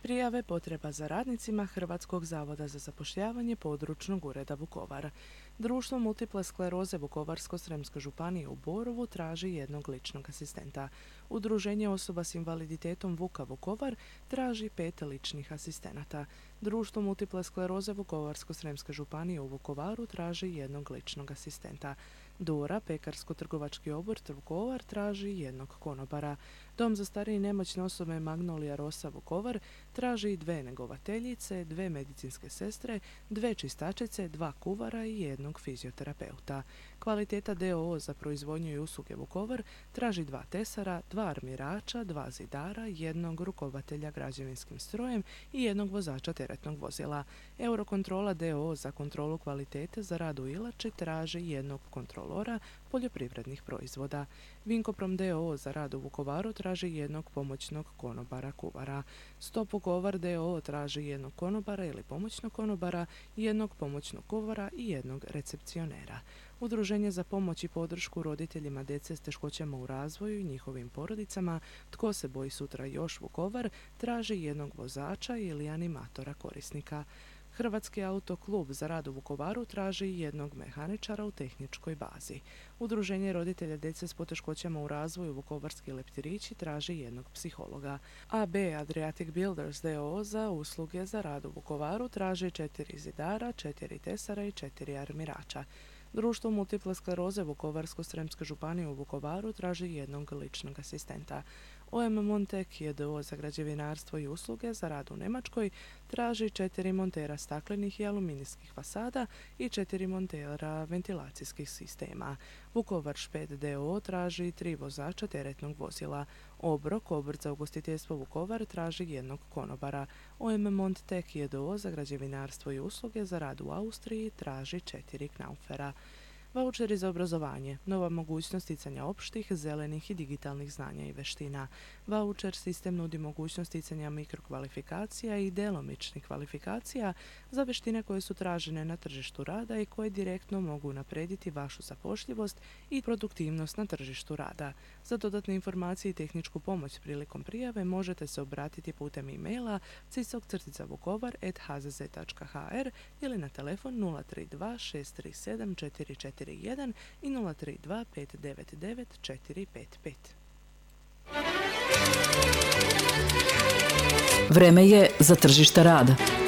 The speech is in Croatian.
Prijave potreba za radnicima Hrvatskog zavoda za zapošljavanje područnog ureda Vukovar. Društvo multiple skleroze Vukovarsko-srijemske županije u Borovu traži jednog ličnog asistenta. Udruženje osoba s invaliditetom Vuka Vukovar traži 5 ličnih asistenata. Društvo multiple skleroze Vukovarsko-srijemske županije u Vukovaru traži jednog ličnog asistenta. Dora, pekarsko-trgovački obrt Vukovar, traži jednog konobara. Dom za starije i nemoćne osobe Magnolija Rosa Vukovar traži 2 njegovateljice, 2 medicinske sestre, 2 čistačice, 2 kuvara i jednog fizioterapeuta. Kvaliteta d.o.o. za proizvodnju i usluge Vukovar traži 2 tesara, 2 armirača, 2 zidara, jednog rukovatelja građevinskim strojem i jednog vozača teretnog vozila. Eurokontrola d.o.o. za kontrolu kvalitete za rad u Ilači traži jednog kontrolora poljoprivrednih proizvoda. Vinkoprom d.o.o. za rad u Vukovaru traži jednog pomoćnog konobara kuvara. Stop Vukovar d.o.o. traži jednog konobara ili pomoćnog konobara, jednog pomoćnog kuvara i jednog recepcionera. Udruženje za pomoć i podršku roditeljima djece s teškoćama u razvoju i njihovim porodicama Tko se boji sutra još Vukovar traži jednog vozača ili animatora korisnika. Hrvatski autoklub za rad u Vukovaru traži jednog mehaničara u tehničkoj bazi. Udruženje roditelja djece s poteškoćama u razvoju Vukovarski leptirići traži jednog psihologa. AB Adriatic Builders d.o.o. za usluge za rad u Vukovaru traži 4 zidara, 4 tesara i 4 armirača. Društvo multiple skleroze Vukovarsko-srijemske županije u Vukovaru traži jednog ličnog asistenta. OM Montek d.o.o. za građevinarstvo i usluge za rad u Njemačkoj traži 4 montera staklenih i aluminijskih fasada i 4 montera ventilacijskih sistema. Vukovar Šped d.o.o. traži 3 vozača teretnog vozila. Obrok, obrt za ugostiteljstvo Vukovar, traži jednog konobara. OM Montek d.o.o. za građevinarstvo i usluge za rad u Austriji traži 4 knaufera. Vaučeri za obrazovanje, nova mogućnost sticanja opštih, zelenih i digitalnih znanja i veština. Vaučer sistem nudi mogućnost sticanja mikrokvalifikacija i djelomičnih kvalifikacija za veštine koje su tražene na tržištu rada i koje direktno mogu unaprijediti vašu zapošljivost i produktivnost na tržištu rada. Za dodatne informacije i tehničku pomoć prilikom prijave možete se obratiti putem e-maila cisok-vukovar@hzz.hr ili na telefon 032 637 441 i 032 599 455. Vreme je za tržište rada.